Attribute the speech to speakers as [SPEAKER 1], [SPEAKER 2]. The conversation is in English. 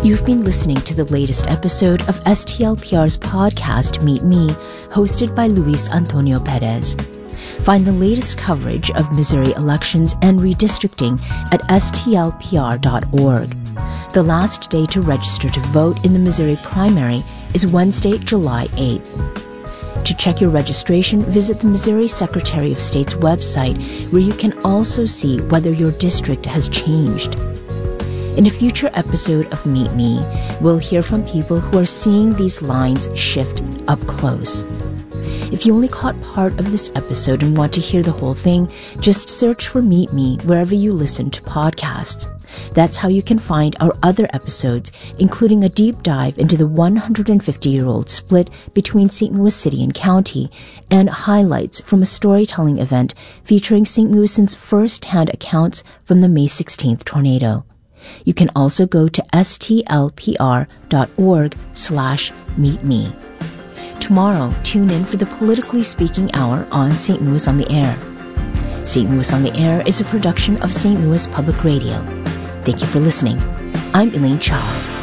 [SPEAKER 1] You've been listening to the latest episode of STLPR's podcast, Meet Me, hosted by Luis Antonio Perez. Find the latest coverage of Missouri elections and redistricting at stlpr.org. The last day to register to vote in the Missouri primary is Wednesday, July 8th. To check your registration, visit the Missouri Secretary of State's website, where you can also see whether your district has changed. In a future episode of Meet Me, we'll hear from people who are seeing these lines shift up close. If you only caught part of this episode and want to hear the whole thing, just search for Meet Me wherever you listen to podcasts. That's how you can find our other episodes, including a deep dive into the 150-year-old split between St. Louis City and County, and highlights from a storytelling event featuring St. Louisans' first-hand accounts from the May 16th tornado. You can also go to stlpr.org/meetme. Tomorrow, tune in for the Politically Speaking Hour on St. Louis on the Air. St. Louis on the Air is a production of St. Louis Public Radio. Thank you for listening. I'm Elaine Cha.